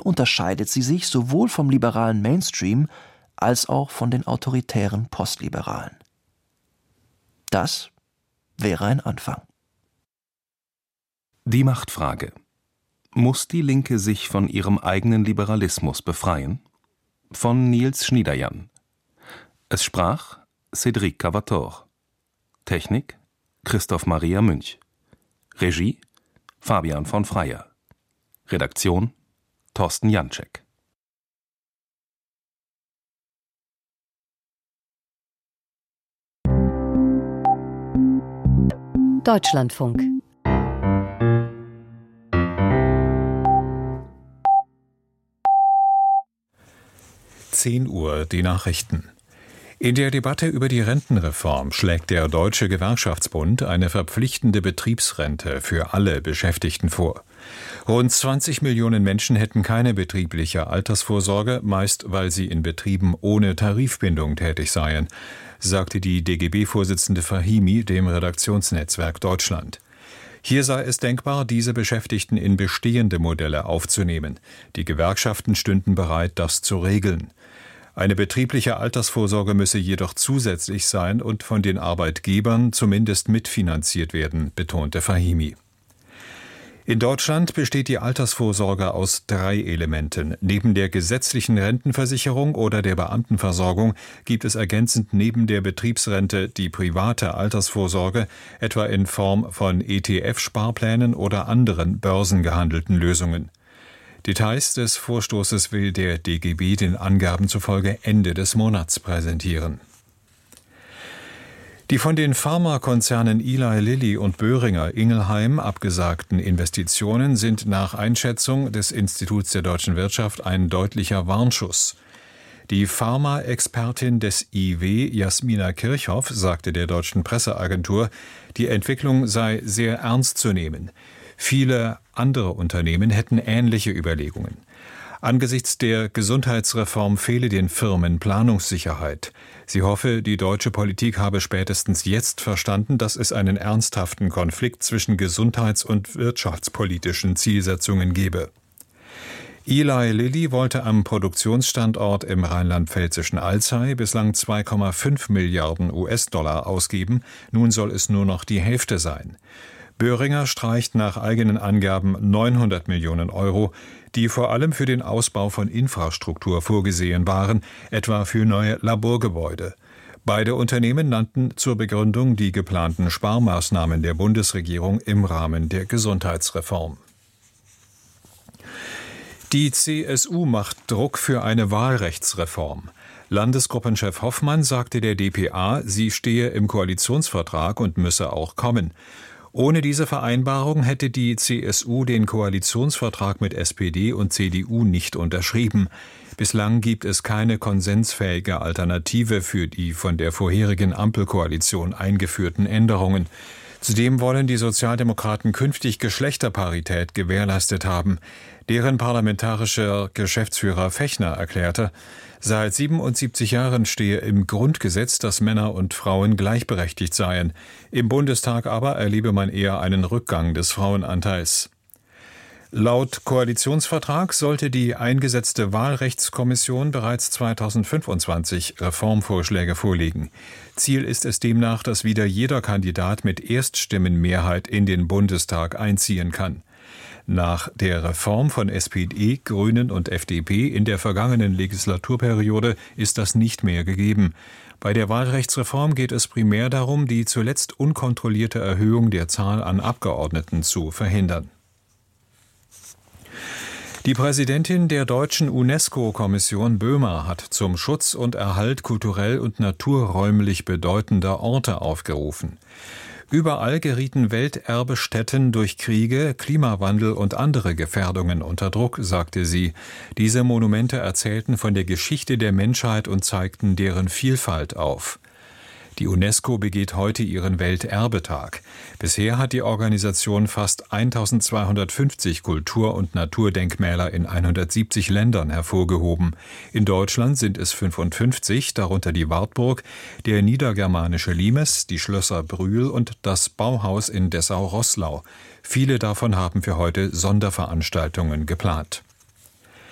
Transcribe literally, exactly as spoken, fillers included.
unterscheidet sie sich sowohl vom liberalen Mainstream als auch von den autoritären Postliberalen. Das wäre ein Anfang. Die Machtfrage. Muss die Linke sich von ihrem eigenen Liberalismus befreien? Von Nils Schniederjan. Es sprach Cédric Cavator. Technik Christoph Maria Münch. Regie Fabian von Freyer. Redaktion Thorsten Janczek. Deutschlandfunk. zehn Uhr, die Nachrichten. In der Debatte über die Rentenreform schlägt der Deutsche Gewerkschaftsbund eine verpflichtende Betriebsrente für alle Beschäftigten vor. Rund zwanzig Millionen Menschen hätten keine betriebliche Altersvorsorge, meist weil sie in Betrieben ohne Tarifbindung tätig seien, sagte die D G B-Vorsitzende Fahimi dem Redaktionsnetzwerk Deutschland. Hier sei es denkbar, diese Beschäftigten in bestehende Modelle aufzunehmen. Die Gewerkschaften stünden bereit, das zu regeln. Eine betriebliche Altersvorsorge müsse jedoch zusätzlich sein und von den Arbeitgebern zumindest mitfinanziert werden, betonte Fahimi. In Deutschland besteht die Altersvorsorge aus drei Elementen. Neben der gesetzlichen Rentenversicherung oder der Beamtenversorgung gibt es ergänzend neben der Betriebsrente die private Altersvorsorge, etwa in Form von E T F-Sparplänen oder anderen börsengehandelten Lösungen. Details des Vorstoßes will der D G B den Angaben zufolge Ende des Monats präsentieren. Die von den Pharmakonzernen Eli Lilly und Boehringer Ingelheim abgesagten Investitionen sind nach Einschätzung des Instituts der deutschen Wirtschaft ein deutlicher Warnschuss. Die Pharma-Expertin des I W, Jasmina Kirchhoff, sagte der deutschen Presseagentur, die Entwicklung sei sehr ernst zu nehmen. Viele andere Unternehmen hätten ähnliche Überlegungen. Angesichts der Gesundheitsreform fehle den Firmen Planungssicherheit. Sie hoffe, die deutsche Politik habe spätestens jetzt verstanden, dass es einen ernsthaften Konflikt zwischen gesundheits- und wirtschaftspolitischen Zielsetzungen gebe. Eli Lilly wollte am Produktionsstandort im rheinland-pfälzischen Alzey bislang zwei Komma fünf Milliarden U S-Dollar ausgeben, nun soll es nur noch die Hälfte sein. Boehringer streicht nach eigenen Angaben neunhundert Millionen Euro, die vor allem für den Ausbau von Infrastruktur vorgesehen waren, etwa für neue Laborgebäude. Beide Unternehmen nannten zur Begründung die geplanten Sparmaßnahmen der Bundesregierung im Rahmen der Gesundheitsreform. Die C S U macht Druck für eine Wahlrechtsreform. Landesgruppenchef Hoffmann sagte der D P A, sie stehe im Koalitionsvertrag und müsse auch kommen. Ohne diese Vereinbarung hätte die C S U den Koalitionsvertrag mit S P D und C D U nicht unterschrieben. Bislang gibt es keine konsensfähige Alternative für die von der vorherigen Ampelkoalition eingeführten Änderungen. Zudem wollen die Sozialdemokraten künftig Geschlechterparität gewährleistet haben. Deren parlamentarischer Geschäftsführer Fechner erklärte, seit siebenundsiebzig Jahren stehe im Grundgesetz, dass Männer und Frauen gleichberechtigt seien. Im Bundestag aber erlebe man eher einen Rückgang des Frauenanteils. Laut Koalitionsvertrag sollte die eingesetzte Wahlrechtskommission bereits zweitausendfünfundzwanzig Reformvorschläge vorlegen. Ziel ist es demnach, dass wieder jeder Kandidat mit Erststimmenmehrheit in den Bundestag einziehen kann. Nach der Reform von S P D, Grünen und F D P in der vergangenen Legislaturperiode ist das nicht mehr gegeben. Bei der Wahlrechtsreform geht es primär darum, die zuletzt unkontrollierte Erhöhung der Zahl an Abgeordneten zu verhindern. Die Präsidentin der deutschen UNESCO-Kommission Böhmer hat zum Schutz und Erhalt kulturell und naturräumlich bedeutender Orte aufgerufen. Überall gerieten Welterbestätten durch Kriege, Klimawandel und andere Gefährdungen unter Druck, sagte sie. Diese Monumente erzählten von der Geschichte der Menschheit und zeigten deren Vielfalt auf. Die UNESCO begeht heute ihren Welterbetag. Bisher hat die Organisation fast eintausendzweihundertfünfzig Kultur- und Naturdenkmäler in hundertsiebzig Ländern hervorgehoben. In Deutschland sind es fünfundfünfzig, darunter die Wartburg, der niedergermanische Limes, die Schlösser Brühl und das Bauhaus in Dessau-Roßlau. Viele davon haben für heute Sonderveranstaltungen geplant.